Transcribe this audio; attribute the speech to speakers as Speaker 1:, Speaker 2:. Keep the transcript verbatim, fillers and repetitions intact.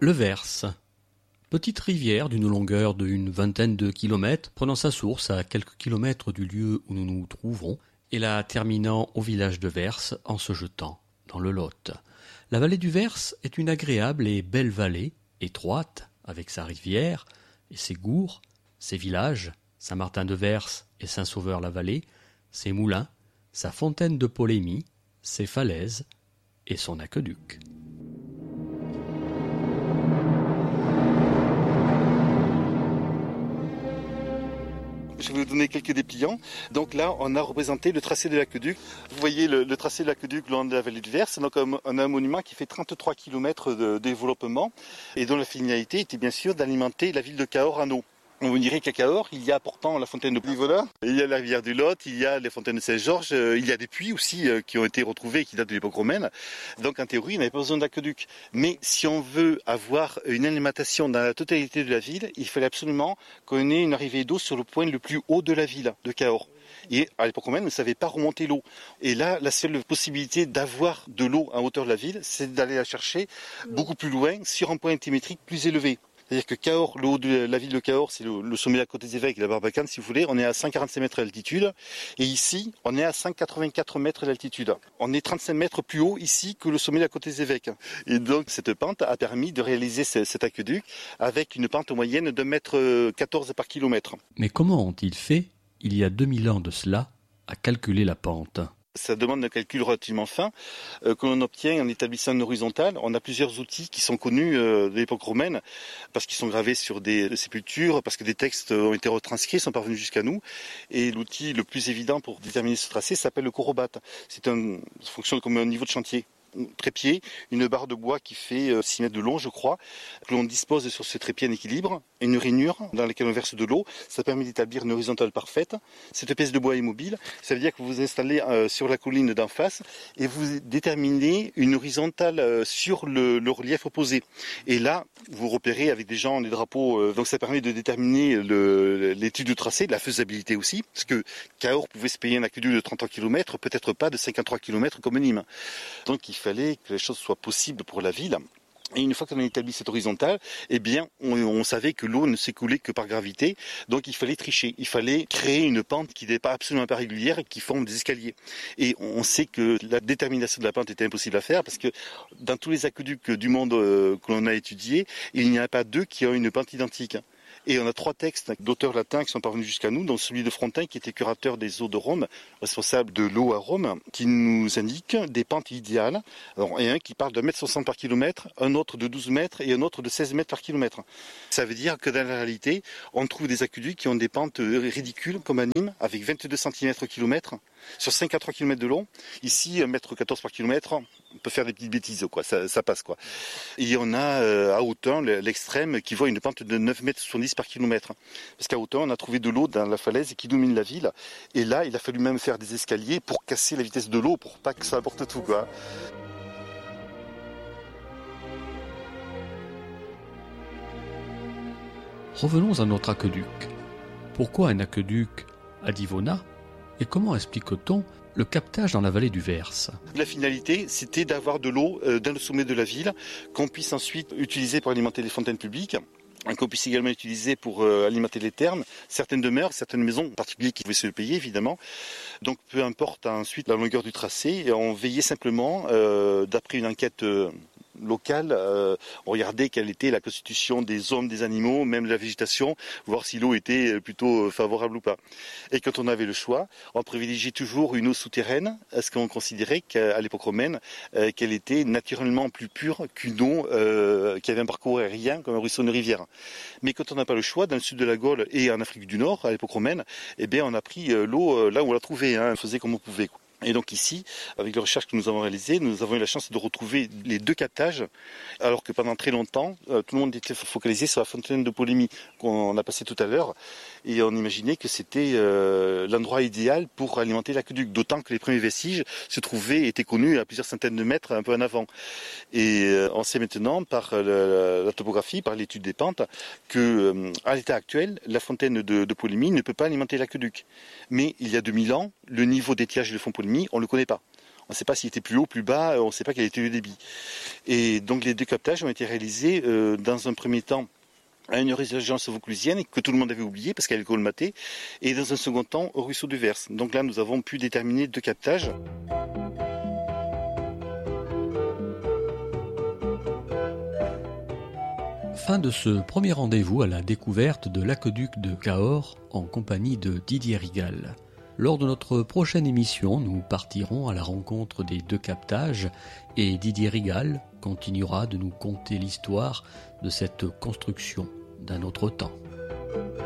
Speaker 1: Le Vers. Petite rivière d'une longueur d'une vingtaine de kilomètres, prenant sa source à quelques kilomètres du lieu où nous nous trouvons, et la terminant au village de Vers en se jetant dans le Lot. La vallée du Vers est une agréable et belle vallée, étroite, avec sa rivière et ses gours, ses villages, Saint-Martin-de-Vers et Saint-Sauveur-la-Vallée, ses moulins, sa fontaine de Polémie, ses falaises et son aqueduc.
Speaker 2: Je vais vous donner quelques dépliants. Donc là, on a représenté le tracé de l'aqueduc. Vous voyez le, le tracé de l'aqueduc le long de la vallée du Vers. Donc on a un monument qui fait trente-trois kilomètres de développement et dont la finalité était bien sûr d'alimenter la ville de Cahors en eau. On dirait qu'à Cahors, il y a pourtant la fontaine de Livola, il y a la rivière du Lot, il y a les fontaines de Saint-Georges, il y a des puits aussi qui ont été retrouvés qui datent de l'époque romaine. Donc en théorie, on n'avait pas besoin d'aqueduc. Mais si on veut avoir une alimentation dans la totalité de la ville, il fallait absolument qu'on ait une arrivée d'eau sur le point le plus haut de la ville, de Cahors. Et à l'époque romaine, on ne savait pas remonter l'eau. Et là, la seule possibilité d'avoir de l'eau en hauteur de la ville, c'est d'aller la chercher beaucoup plus loin, sur un point altimétrique plus élevé. C'est-à-dire que Cahors, le haut de la ville de Cahors, c'est le, le sommet de la côte des évêques et la Barbacane, si vous voulez, on est à cent quarante-cinq mètres d'altitude. Et ici, on est à cent quatre-vingt-quatre mètres d'altitude. On est trente-cinq mètres plus haut ici que le sommet de la côte des évêques. Et donc, cette pente a permis de réaliser ce, cet aqueduc avec une pente moyenne de un mètre quatorze par kilomètre.
Speaker 1: Mais comment ont-ils fait, il y a deux mille ans de cela, à calculer la pente ?
Speaker 2: Ça demande un calcul relativement fin euh, que l'on obtient en établissant une horizontale. On a plusieurs outils qui sont connus euh, de l'époque romaine parce qu'ils sont gravés sur des sépultures, parce que des textes ont été retranscrits, sont parvenus jusqu'à nous. Et l'outil le plus évident pour déterminer ce tracé s'appelle le chorobate. C'est un, ça fonctionne comme un niveau de chantier. Trépied, une barre de bois qui fait six mètres de long, je crois, que l'on dispose sur ce trépied en équilibre, une rainure dans laquelle on verse de l'eau. Ça permet d'établir une horizontale parfaite. Cette pièce de bois est mobile. Ça veut dire que vous vous installez euh, sur la colline d'en face et vous déterminez une horizontale euh, sur le, le relief opposé. Et là, vous repérez avec des gens, des drapeaux. Euh, donc ça permet de déterminer le, l'étude du tracé, la faisabilité aussi, parce que Cahors pouvait se payer un aqueduc de trente-trois kilomètres, peut-être pas de cinquante-trois kilomètres comme Nîmes. Donc il fallait que les choses soient possibles pour la ville. Et une fois qu'on a établi cette horizontale, eh bien, on, on savait que l'eau ne s'écoulait que par gravité. Donc, il fallait tricher. Il fallait créer une pente qui n'est pas absolument pas régulière et qui forme des escaliers. Et on sait que la détermination de la pente était impossible à faire parce que dans tous les aqueducs du monde euh, que l'on a étudiés, il n'y en a pas deux qui ont une pente identique. Et on a trois textes d'auteurs latins qui sont parvenus jusqu'à nous, dont celui de Frontin, qui était curateur des eaux de Rome, responsable de l'eau à Rome, qui nous indique des pentes idéales. Alors, et un qui parle de un mètre soixante par kilomètre, un autre de douze mètres et un autre de seize mètres par kilomètre. Ça veut dire que dans la réalité, on trouve des aqueducs qui ont des pentes ridicules, comme à Nîmes, avec vingt-deux centimètres kilomètre, sur cinquante-trois kilomètres de long. Ici, un mètre quatorze par kilomètre, on peut faire des petites bêtises, quoi. Ça, ça passe, quoi. Et on a euh, à Autun l'extrême qui voit une pente de neuf mètres soixante-dix par kilomètre. Parce qu'à Autun, on a trouvé de l'eau dans la falaise qui domine la ville. Et là, il a fallu même faire des escaliers pour casser la vitesse de l'eau, pour pas que ça apporte tout, quoi.
Speaker 1: Revenons à notre aqueduc. Pourquoi un aqueduc à Divona ? Et comment explique-t-on le captage dans la vallée du Vers ?
Speaker 2: La finalité, c'était d'avoir de l'eau dans le sommet de la ville, qu'on puisse ensuite utiliser pour alimenter les fontaines publiques, qu'on puisse également utiliser pour alimenter les thermes, certaines demeures, certaines maisons, en particulier qui pouvaient se le payer évidemment. Donc peu importe ensuite la longueur du tracé, on veillait simplement, euh, d'après une enquête euh, locale, euh, on regardait quelle était la constitution des hommes, des animaux, même de la végétation, voir si l'eau était plutôt favorable ou pas. Et quand on avait le choix, on privilégiait toujours une eau souterraine, parce qu'on considérait qu'à l'époque romaine, euh, qu'elle était naturellement plus pure qu'une eau euh, qui avait un parcours aérien comme un ruisseau, une rivière. Mais quand on n'a pas le choix, dans le sud de la Gaule et en Afrique du Nord, à l'époque romaine, eh bien on a pris l'eau là où on la trouvait, hein, on faisait comme on pouvait. Et donc ici, avec les recherches que nous avons réalisées, nous avons eu la chance de retrouver les deux captages, alors que pendant très longtemps, euh, tout le monde était focalisé sur la fontaine de Polémie qu'on a passée tout à l'heure, et on imaginait que c'était euh, l'endroit idéal pour alimenter l'aqueduc, d'autant que les premiers vestiges se trouvaient, étaient connus à plusieurs centaines de mètres un peu en avant. Et euh, on sait maintenant, par euh, la, la topographie, par l'étude des pentes, que euh, à l'état actuel, la fontaine de, de Polémie ne peut pas alimenter l'aqueduc. Mais il y a deux mille ans, le niveau d'étiage du fond Polémie, on ne le connaît pas. On ne sait pas s'il était plus haut, plus bas, on ne sait pas quel était le débit. Et donc les deux captages ont été réalisés euh, dans un premier temps à une résurgence vauclusienne que tout le monde avait oublié parce qu'elle est colmatée, et dans un second temps au ruisseau du Vers. Donc là nous avons pu déterminer deux captages.
Speaker 1: Fin de ce premier rendez-vous à la découverte de l'aqueduc de Cahors en compagnie de Didier Rigal. Lors de notre prochaine émission, nous partirons à la rencontre des deux captages et Didier Rigal continuera de nous conter l'histoire de cette construction d'un autre temps.